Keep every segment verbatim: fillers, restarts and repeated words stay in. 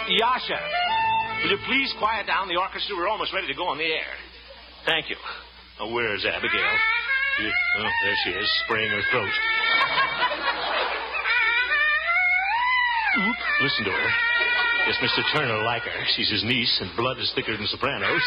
Yasha, will you please quiet down the orchestra? We're almost ready to go on the air. Thank you. Oh, where's Abigail? You, oh, there she is, spraying her throat. Oop, listen to her. Yes, Mister Turner will like her. She's his niece, and blood is thicker than sopranos.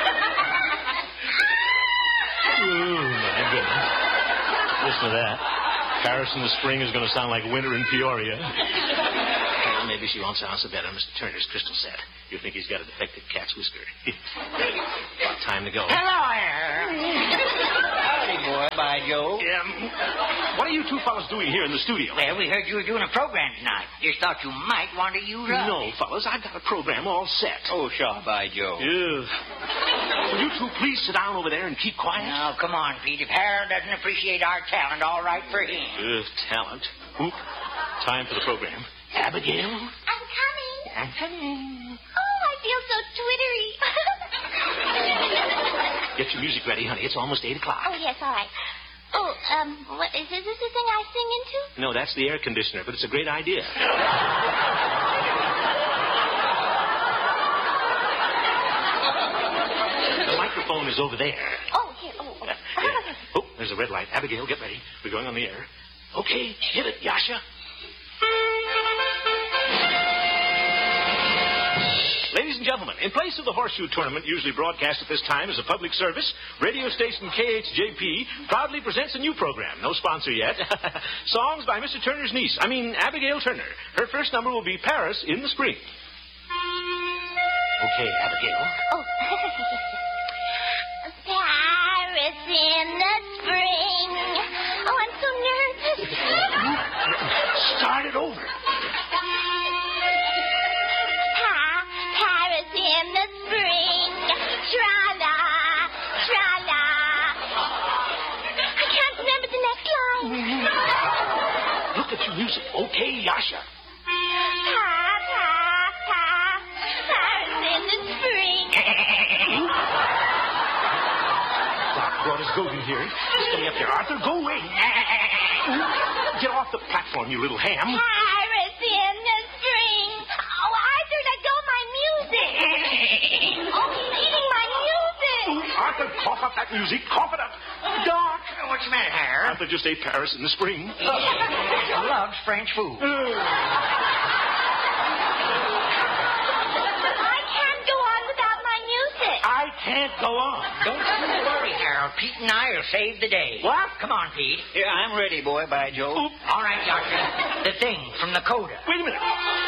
Oh, my goodness. Listen to that. Paris in the spring is going to sound like winter in Peoria. Well, maybe she won't sound so bad on Mister Turner's crystal set. You'll think he's got a defective cat's whisker. About time to go. Hello there. Howdy, boy, by Joe. Um, what are you two fellas doing here in the studio? Well, we heard you were doing a program tonight. Just thought you might want to use us. No, fellas, I've got a program all set. Oh, sure, by Joe. Yeah. Will you two please sit down over there and keep quiet? Now, come on, Pete. If Harold doesn't appreciate our talent, all right for him. Uh, talent. Oop. Time for the program. Abigail? I'm coming. I'm coming. Oh, I feel so twittery. Get your music ready, honey. It's almost eight o'clock. Oh, yes, all right. Oh, um, what, is this the thing I sing into? No, that's the air conditioner, but it's a great idea. The microphone is over there. Oh, here. Oh, oh. Uh, yeah. Oh, there's a red light. Abigail, get ready. We're going on the air. Okay, hit it, Yasha. Ladies and gentlemen, in place of the horseshoe tournament usually broadcast at this time as a public service, radio station K H J P proudly presents a new program. No sponsor yet. Songs by Mister Turner's niece. I mean, Abigail Turner. Her first number will be Paris in the Spring. Okay, Abigail. Oh. Paris in the spring. Oh, I'm so nervous. Start it over. In the spring, tra-la, tra-la. I can't remember the next line. Look at your music. Okay, Yasha. Pa, pa, pa, Paris in the spring. Doc brought his goat in here. He's coming up there. Arthur, go away. Get off the platform, you little ham. Paris in the spring. Oh, Arthur, let go my music. Oh, he's eating my music. Arthur, cough up that music. Cough it up. Doc. What's the matter, Harold? Arthur just ate Paris in the spring. He loves French food. I can't go on without my music. I can't go on. Don't you worry, Harold. Pete and I will save the day. What? Come on, Pete. Here, I'm ready, boy, by Joe. Oop. All right, Doctor. The thing from the coda. Wait a minute.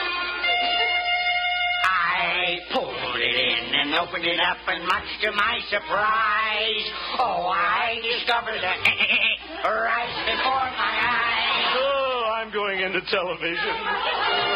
I pulled it in and opened it up, and much to my surprise, oh, I discovered that right before my eyes. Oh, I'm going into television.